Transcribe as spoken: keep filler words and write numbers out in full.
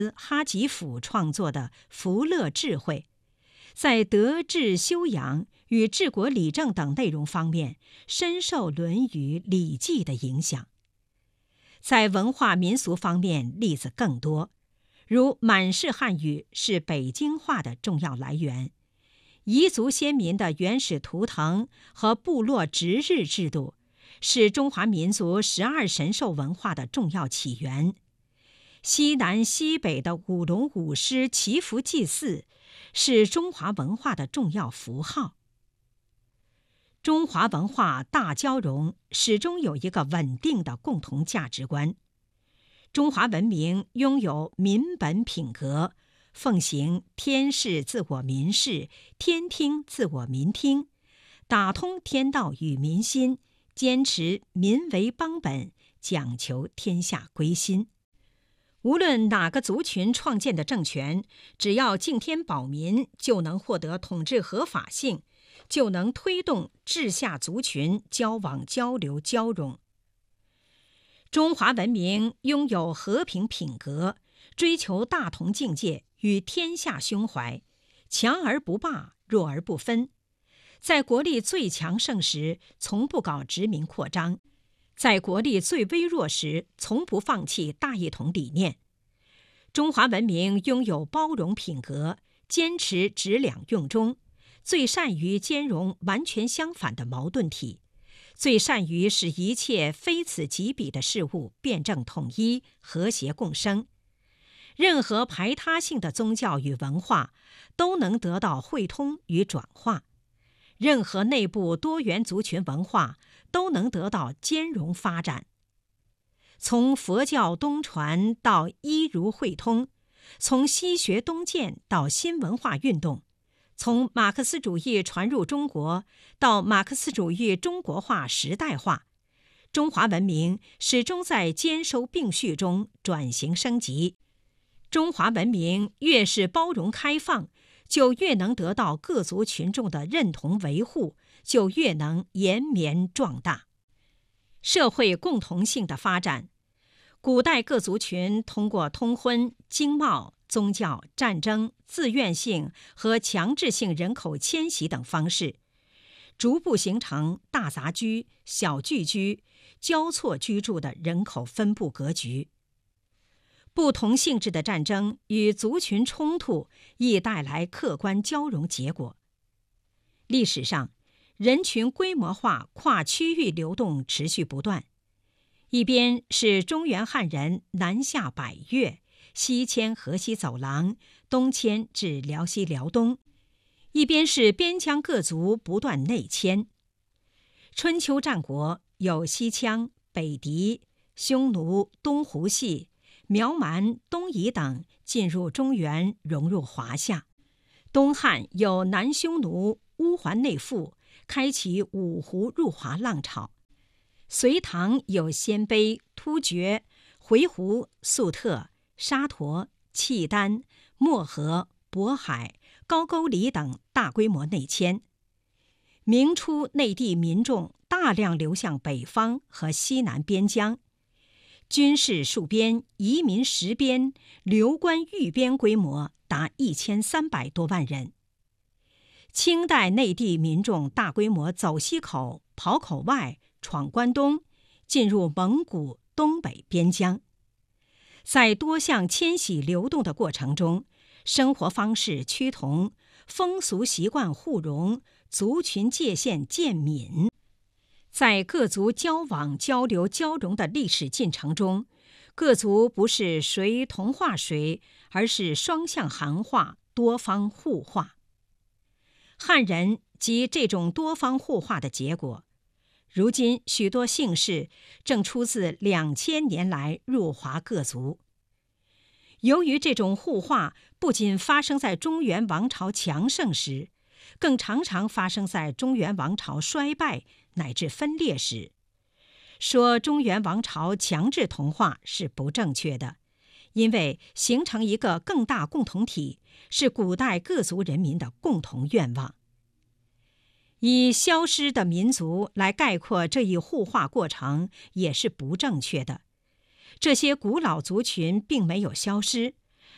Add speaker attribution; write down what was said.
Speaker 1: 哈吉甫创作的《福乐智慧》，在德治修养与治国理政等内容方面深受《论语》《礼记》的影响。在文化民俗方面例子更多，如满式汉语是北京话的重要来源，彝族先民的原始图腾和部落值日制度是中华民族十二神兽文化的重要起源。西南西北的舞龙舞狮祈福祭祀是中华文化的重要符号。中华文化大交融始终有一个稳定的共同价值观。中华文明拥有民本品格，奉行天视自我民视，天听自我民听，打通天道与民心，坚持民为邦本，讲求天下归心。无论哪个族群创建的政权，只要敬天保民，就能获得统治合法性，就能推动治下族群交往交流交融。中华文明拥有和平品格，追求大同境界与天下胸怀，强而不霸，弱而不分。在国力最强盛时，从不搞殖民扩张；在国力最微弱时，从不放弃大一统理念。中华文明拥有包容品格，坚持质两用中，最善于兼容完全相反的矛盾体，最善于使一切非此即彼的事物辩证统一，和谐共生。任何排他性的宗教与文化都能得到汇通与转化，任何内部多元族群文化都能得到兼容发展。从佛教东传到一儒汇通，从西学东渐到新文化运动，从马克思主义传入中国到马克思主义中国化时代化，中华文明始终在兼收并蓄中转型升级。中华文明越是包容开放，就越能得到各族群众的认同维护，就越能延绵壮大。社会共同性的发展，古代各族群通过通婚、经贸、宗教、战争、自愿性和强制性人口迁徙等方式，逐步形成大杂居、小聚居、交错居住的人口分布格局。不同性质的战争与族群冲突亦带来客观交融结果。历史上，人群规模化跨区域流动持续不断，一边是中原汉人南下百越，西迁河西走廊，东迁至辽西辽东，一边是边疆各族不断内迁。春秋战国有西羌、北狄、匈奴、东胡系、苗蛮、东夷等进入中原，融入华夏。东汉有南匈奴、乌桓内附，开启五胡入华浪潮。隋唐有鲜卑、突厥、回鹘、粟特、沙陀、契丹、漠河、渤海、高句丽等大规模内迁。明初内地民众大量流向北方和西南边疆，军事戍边、移民实边、流官寓边规模达一千三百多万人。清代内地民众大规模走西口、跑口外、闯关东，进入蒙古、东北边疆。在多项迁徙流动的过程中，生活方式趋同，风俗习惯互融，族群界限渐泯。在各族交往交流交融的历史进程中，各族不是谁同化谁，而是双向涵化，多方互化。汉人即这种多方互化的结果。如今许多姓氏正出自两千年来入华各族。由于这种互化不仅发生在中原王朝强盛时，更常常发生在中原王朝衰败乃至分裂时。说中原王朝强制同化是不正确的，因为形成一个更大共同体是古代各族人民的共同愿望。以消失的民族来概括这一互化过程也是不正确的。这些古老族群并没有消失，